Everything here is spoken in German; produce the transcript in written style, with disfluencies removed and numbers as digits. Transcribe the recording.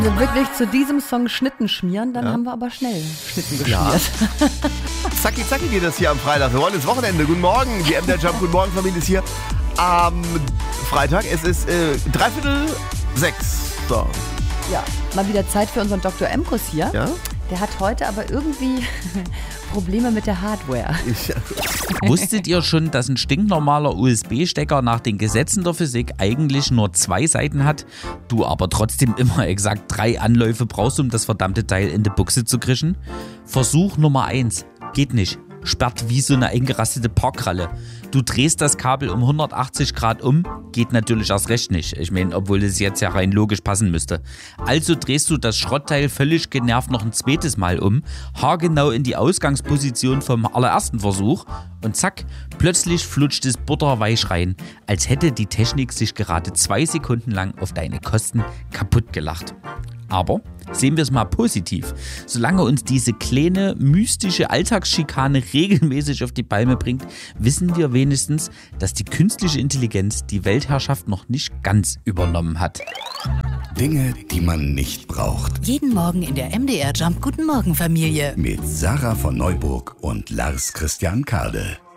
Also wirklich zu diesem Song Schnitten schmieren, dann haben wir aber schnell Schnitten geschmiert. Zacki, zacki geht das hier am Freitag. Wir wollen ins Wochenende. Guten Morgen. Die MDR Jump Guten Morgen Familie ist hier am Freitag. Es ist 5:45. So. Ja, mal wieder Zeit für unseren Dr. Emkus hier. Ja? Der hat heute aber irgendwie Probleme mit der Hardware. Wusstet ihr schon, dass ein stinknormaler USB-Stecker nach den Gesetzen der Physik eigentlich nur 2 Seiten hat, du aber trotzdem immer exakt 3 Anläufe brauchst, um das verdammte Teil in die Buchse zu kriechen? Versuch Nummer 1. Geht nicht. Sperrt wie so eine eingerastete Parkralle. Du drehst das Kabel um 180 Grad um, geht natürlich erst recht nicht. Ich meine, obwohl es jetzt ja rein logisch passen müsste. Also drehst du das Schrottteil völlig genervt noch ein zweites Mal um, haargenau in die Ausgangsposition vom allerersten Versuch und zack, plötzlich flutscht es butterweich rein, als hätte die Technik sich gerade 2 Sekunden lang auf deine Kosten kaputt gelacht. Aber sehen wir es mal positiv. Solange uns diese kleine, mystische Alltagsschikane regelmäßig auf die Palme bringt, wissen wir wenigstens, dass die künstliche Intelligenz die Weltherrschaft noch nicht ganz übernommen hat. Dinge, die man nicht braucht. Jeden Morgen in der MDR Jump Guten Morgen Familie. Mit Sarah von Neuburg und Lars Christian Kade.